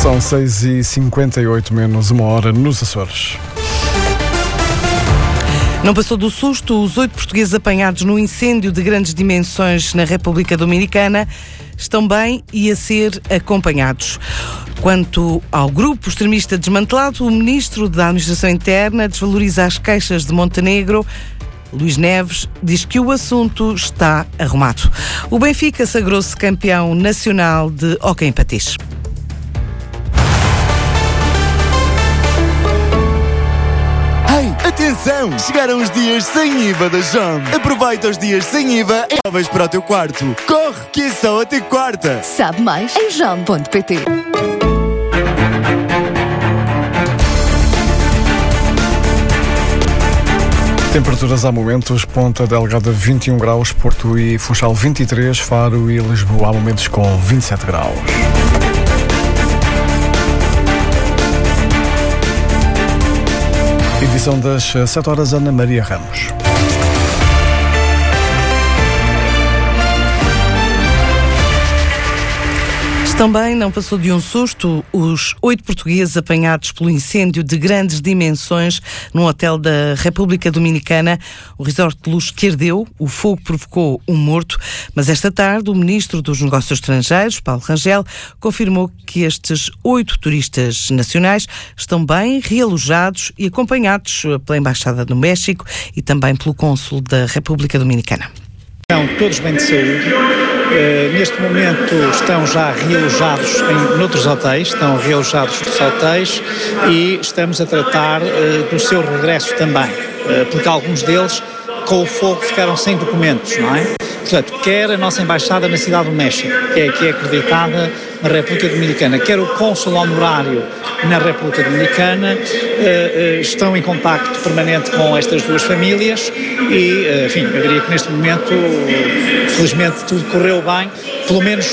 São 6h58 menos uma hora nos Açores. Não passou do susto, os 8 portugueses apanhados no incêndio de grandes dimensões na República Dominicana estão bem e a ser acompanhados. Quanto ao grupo extremista desmantelado, o Ministro da Administração Interna desvaloriza as queixas de Montenegro. Luís Neves diz que o assunto está arrumado. O Benfica sagrou-se campeão nacional de hóquei em patins. Atenção! Chegaram os dias sem IVA da JOM. Aproveita os dias sem IVA e móveis para o teu quarto. Corre, que é só até quarta. Sabe mais em jom.pt. Temperaturas há momentos: Ponta Delgada 21 graus, Porto e Funchal 23, Faro e Lisboa há momentos com 27 graus. Edição das 7 horas, Ana Maria Ramos. Também não passou de um susto os 8 portugueses apanhados pelo incêndio de grandes dimensões num hotel da República Dominicana, o resort de luxo que ardeu. O fogo provocou um morto, mas esta tarde o Ministro dos Negócios Estrangeiros, Paulo Rangel, confirmou que estes 8 turistas nacionais estão bem realojados e acompanhados pela Embaixada do México e também pelo Cônsul da República Dominicana. Estão todos bem de saúde. Neste momento estão já realojados noutros hotéis, estão realojados nos hotéis e estamos a tratar do seu regresso também, porque alguns deles com o fogo ficaram sem documentos, não é? Portanto, quer a nossa Embaixada na Cidade do México, que é acreditada na República Dominicana, quer o Cônsul honorário na República Dominicana, estão em contacto permanente com estas duas famílias e, enfim, eu diria que neste momento, felizmente, tudo correu bem. Pelo menos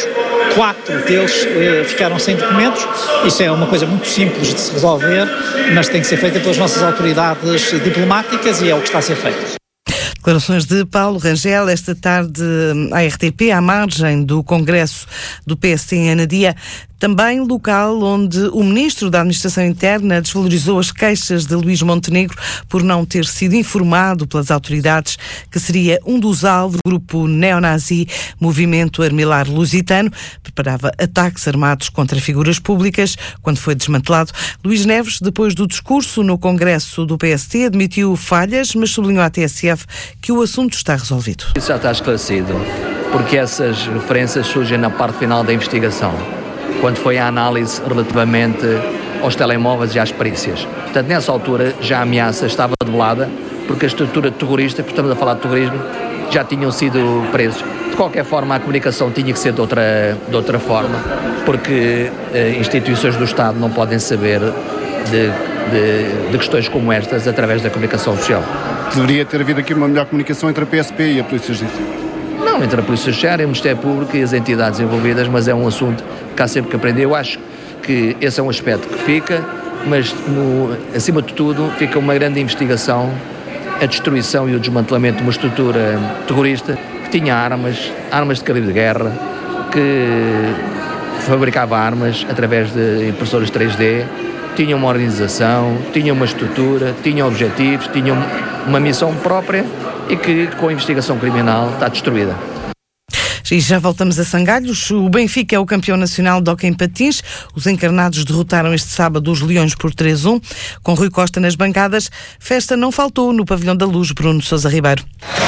4 deles ficaram sem documentos. Isso é uma coisa muito simples de se resolver, mas tem que ser feita pelas nossas autoridades diplomáticas e é o que está a ser feito. Declarações de Paulo Rangel esta tarde à RTP, à margem do Congresso do PSD em Anadia, também local onde o Ministro da Administração Interna desvalorizou as queixas de Luís Montenegro por não ter sido informado pelas autoridades que seria um dos alvos do grupo neonazi Movimento Armilar Lusitano. Preparava ataques armados contra figuras públicas. Quando foi desmantelado, Luís Neves, depois do discurso no Congresso do PSD, admitiu falhas, mas sublinhou à TSF que o assunto está resolvido. Isso já está esclarecido, porque essas referências surgem na parte final da investigação, quando foi a análise relativamente aos telemóveis e às perícias. Portanto, nessa altura já a ameaça estava debelada, porque a estrutura terrorista, porque estamos a falar de terrorismo, já tinham sido presos. De qualquer forma, a comunicação tinha que ser de outra forma, porque instituições do Estado não podem saber de questões como estas através da comunicação social. Deveria ter havido aqui uma melhor comunicação entre a PSP e a Polícia Judiciária. Não, entre a Polícia Judiciária, o Ministério Público e as entidades envolvidas, mas é um assunto que há sempre que aprender. Eu acho que esse é um aspecto que fica, mas acima de tudo fica uma grande investigação, a destruição e o desmantelamento de uma estrutura terrorista que tinha armas de calibre de guerra, que fabricava armas através de impressoras 3D, tinha uma organização, tinha uma estrutura, tinha objetivos, tinha uma missão própria e que com a investigação criminal está destruída. E já voltamos a Sangalhos. O Benfica é o campeão nacional de hóquei em patins. Os encarnados derrotaram este sábado os Leões por 3-1. Com Rui Costa nas bancadas, festa não faltou no Pavilhão da Luz. Bruno Sousa Ribeiro.